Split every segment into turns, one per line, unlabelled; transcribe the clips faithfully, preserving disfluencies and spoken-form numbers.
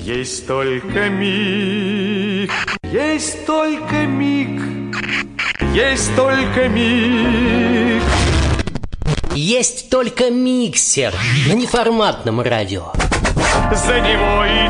Есть только миг, есть только миг, есть только миг.
Есть только миксер на неформатном радио.
За него и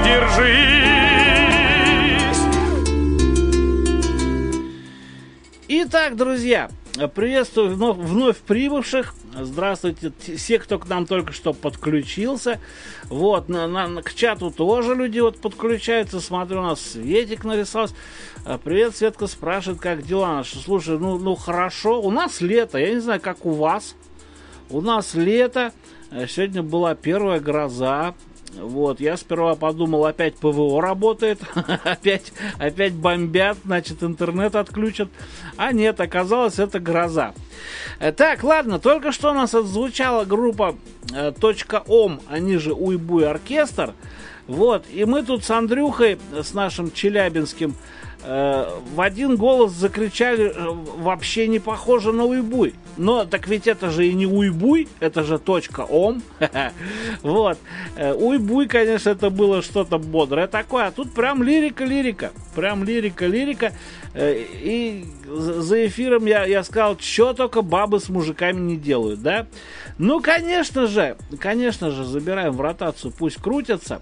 держись.
Итак, друзья, приветствую вновь, вновь прибывших. Здравствуйте, все, кто к нам только что подключился. Вот, на, на, к чату тоже люди вот подключаются. Смотрю, у нас Светик нарисовался. Привет, Светка спрашивает, как дела наши. Слушай, ну, ну хорошо, у нас лето, я не знаю, как у вас. У нас лето, сегодня была первая гроза. Вот, я сперва подумал, опять ПВО работает, опять, опять бомбят, значит, интернет отключат. А нет, оказалось, это гроза. Так, ладно, только что у нас отзвучала группа э, .ом, они же Уйбуй оркестр. Вот, и мы тут с Андрюхой, с нашим челябинским, э, в один голос закричали, вообще не похоже на Уйбуй. Но так ведь это же и не Уйбуй, это же .ом. Вот. Уйбуй, конечно, это было что-то бодрое такое, а тут прям лирика-лирика. Прям лирика-лирика. И за эфиром я, я сказал, что только бабы с мужиками не делают, да? Ну, конечно же, конечно же, забираем в ротацию, пусть крутятся.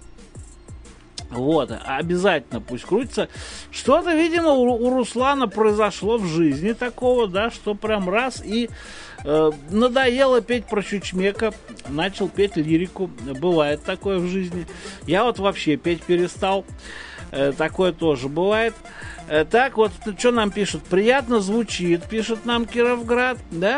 Вот, обязательно пусть крутится. Что-то, видимо, у, у Руслана произошло в жизни такого, да, что прям раз и э, надоело петь про Чучмека, начал петь лирику. Бывает такое в жизни. Я вот вообще петь перестал. Э, такое тоже бывает. Э, так, вот, что нам пишут? Приятно звучит, пишет нам Кировград, да?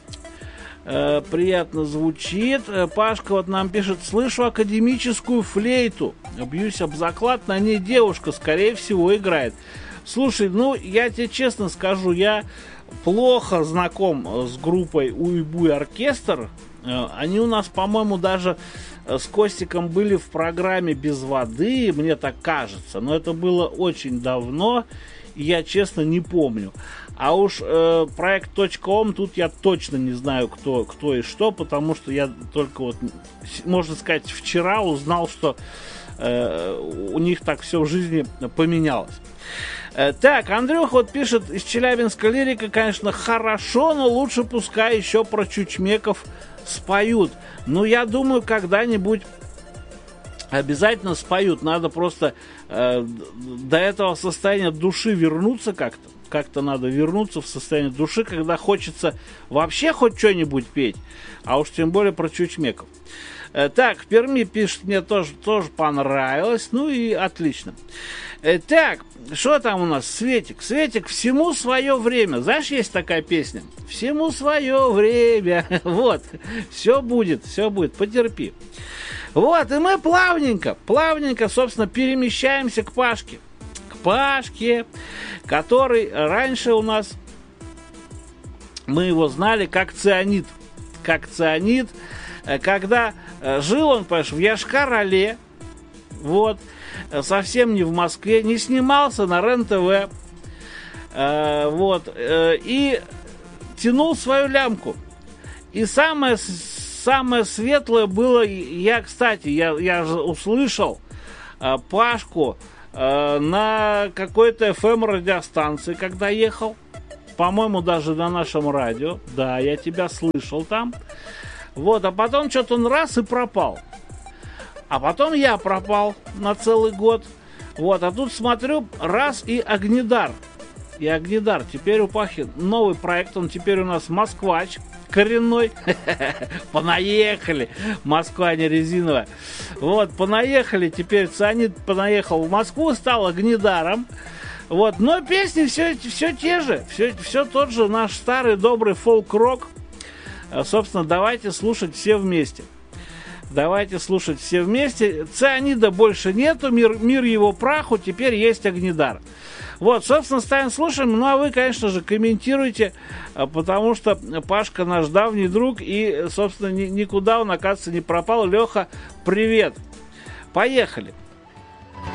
Э, приятно звучит. Э, Пашка вот нам пишет, слышу академическую флейту. Бьюсь об заклад, на ней девушка, скорее всего, играет. Слушай, ну, я тебе честно скажу, я плохо знаком с группой Уйбуй оркестр. Э, они у нас, по-моему, даже с Костиком были в программе «Без воды», мне так кажется. Но это было очень давно, и я, честно, не помню. А уж э, проект .ом, тут я точно не знаю, кто, кто и что, потому что я только вот, можно сказать, вчера узнал, что э, у них так все в жизни поменялось. Э, так, Андрюха вот пишет, из Челябинска лирика, конечно, хорошо, но лучше пускай еще про чучмеков споют. Ну, я думаю, когда-нибудь обязательно споют. Надо просто э, до этого состояния души вернуться как-то. Как-то надо вернуться в состояние души, когда хочется вообще хоть что-нибудь петь, а уж тем более про чучмеков. Э, так, в Перми пишет, мне тоже, тоже понравилось, ну и отлично. Э, так, что там у нас? Светик. Светик, всему свое время. Знаешь, есть такая песня? Всему свое время. Вот, все будет, все будет, потерпи. Вот, и мы плавненько, плавненько, собственно, перемещаемся к Пашке. Пашке, который раньше у нас, мы его знали как Цианид, как Цианид, когда жил он, понимаешь, в Йошкар-Оле, вот, совсем не в Москве, не снимался на РЕН-ТВ, э, вот, э, и тянул свою лямку. И самое, самое светлое было, я, кстати, я, я же услышал э, Пашку на какой-то эф эм радиостанции, когда ехал, по-моему, даже на нашем радио, да, я тебя слышал там, вот, а потом что-то он раз и пропал, а потом я пропал на целый год, вот, а тут смотрю, раз и Огнидар, и Огнидар, теперь у Пахи новый проект, он теперь у нас москвач, коренной. Понаехали. Москва не резиновая. Вот, понаехали. Теперь Цианид понаехал в Москву, стал Огнидаром. Вот, но песни все, все те же. Все, все тот же наш старый добрый фолк-рок. Собственно, давайте слушать все вместе. Давайте слушать все вместе. Цианида больше нету. Мир, мир его праху. Теперь есть Огнидар. Вот, собственно, ставим, слушаем. Ну, а вы, конечно же, комментируйте, потому что Пашка наш давний друг, и, собственно, ни, никуда он, оказывается, не пропал. Леха, привет. Поехали.